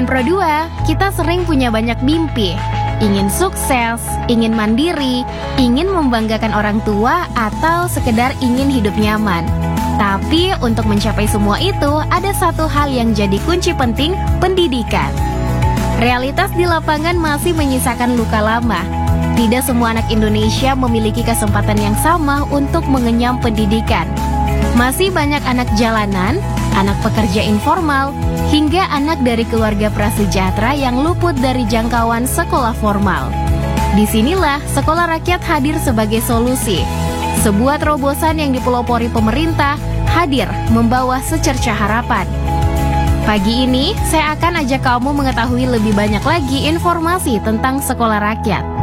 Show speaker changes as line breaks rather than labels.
Sobat Pro 2, kita sering punya banyak mimpi. Ingin sukses, ingin mandiri, ingin membanggakan orang tua, atau sekedar ingin hidup nyaman. Tapi untuk mencapai semua itu, ada satu hal yang jadi kunci penting, pendidikan. Realitas di lapangan masih menyisakan luka lama. Tidak semua anak Indonesia memiliki kesempatan yang sama untuk mengenyam pendidikan. Masih banyak anak jalanan, anak pekerja informal, hingga anak dari keluarga prasejahtera yang luput dari jangkauan sekolah formal. Disinilah sekolah rakyat hadir sebagai solusi. Sebuah terobosan yang dipelopori pemerintah hadir membawa secercah harapan. Pagi ini, saya akan ajak kamu mengetahui lebih banyak lagi informasi tentang sekolah rakyat.